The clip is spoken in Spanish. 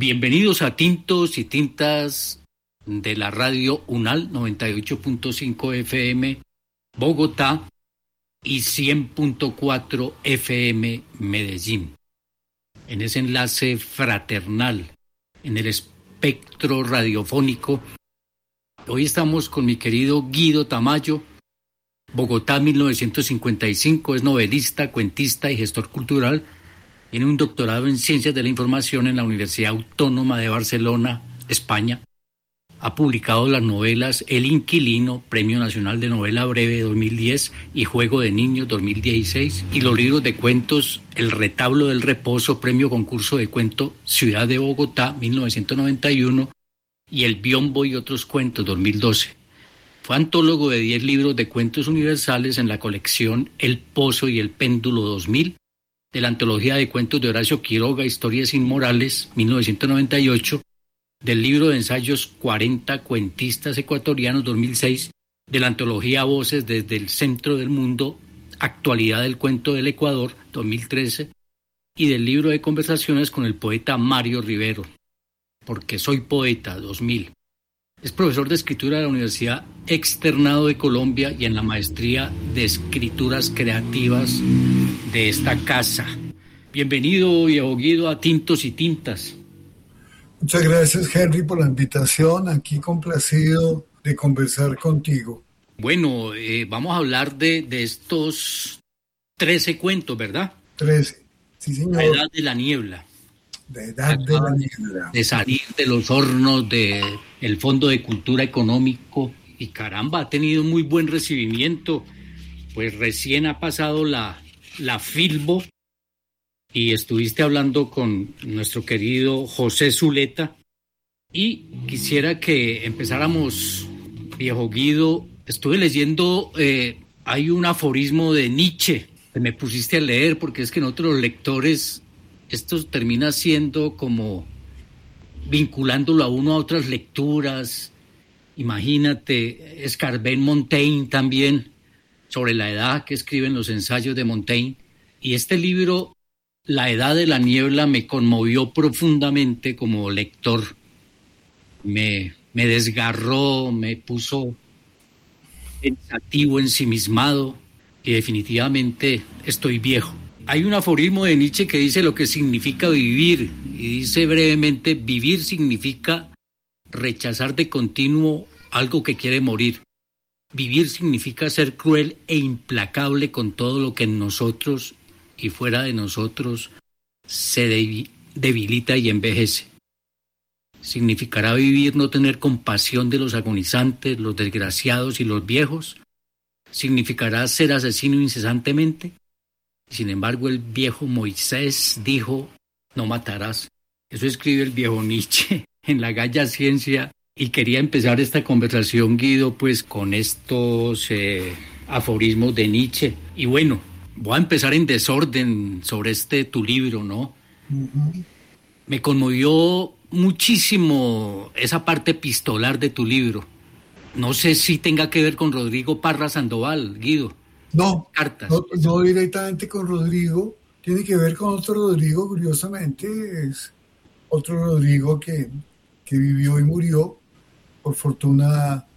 Bienvenidos a Tintos y Tintas de la radio UNAL 98.5 FM Bogotá y 100.4 FM Medellín. En ese enlace fraternal, en el espectro radiofónico, hoy estamos con mi querido Guido Tamayo. Bogotá 1955, es novelista, cuentista y gestor cultural. Tiene un doctorado en Ciencias de la Información en la Universidad Autónoma de Barcelona, España. Ha publicado las novelas El Inquilino, Premio Nacional de Novela Breve 2010 y Juego de Niños 2016, y los libros de cuentos El Retablo del Reposo, Premio Concurso de Cuento Ciudad de Bogotá 1991 y El Biombo y otros cuentos 2012. Fue antólogo de 10 libros de cuentos universales en la colección El Pozo y el Péndulo 2000, de la antología de cuentos de Horacio Quiroga, Historias Inmorales, 1998, del libro de ensayos 40 cuentistas ecuatorianos, 2006, de la antología Voces desde el Centro del Mundo, Actualidad del Cuento del Ecuador, 2013, y del libro de conversaciones con el poeta Mario Rivero, Porque soy poeta, 2000. Es profesor de escritura de la Universidad Externado de Colombia y en la maestría de escrituras creativas de esta casa. Bienvenido, viejo Guido, a Tintos y Tintas. Muchas gracias, Henry, por la invitación. Aquí complacido de conversar contigo. Bueno, vamos a hablar de estos 13 cuentos, ¿verdad? 13, sí, señor. La edad de la niebla. La edad de la niebla. De salir de los hornos del Fondo de Cultura Económico. Y caramba, ha tenido muy buen recibimiento. Pues recién ha pasado la Filbo y estuviste hablando con nuestro querido José Zuleta. Y quisiera que empezáramos, viejo Guido. Estuve leyendo, hay un aforismo de Nietzsche que me pusiste a leer, porque es que nosotros los lectores, esto termina siendo como vinculándolo a uno a otras lecturas. Imagínate, Montaigne también, sobre la edad, que escriben los ensayos de Montaigne. Y este libro, La edad de la niebla, me conmovió profundamente como lector. Me desgarró, me puso pensativo, ensimismado, y definitivamente estoy viejo. Hay un aforismo de Nietzsche que dice lo que significa vivir, y dice brevemente: vivir significa rechazar de continuo algo que quiere morir. Vivir significa ser cruel e implacable con todo lo que en nosotros y fuera de nosotros se debilita y envejece. Significará vivir no tener compasión de los agonizantes, los desgraciados y los viejos. Significará ser asesino incesantemente. Sin embargo, el viejo Moisés dijo: no matarás. Eso escribe el viejo Nietzsche en La Galla Ciencia. Y quería empezar esta conversación, Guido, pues con estos aforismos de Nietzsche. Y bueno, voy a empezar en desorden sobre tu libro, ¿no? Uh-huh. Me conmovió muchísimo esa parte epistolar de tu libro. No sé si tenga que ver con Rodrigo Parra Sandoval, Guido. No, Cartas. No directamente con Rodrigo. Tiene que ver con otro Rodrigo, curiosamente. Es otro Rodrigo que vivió y murió. Por fortuna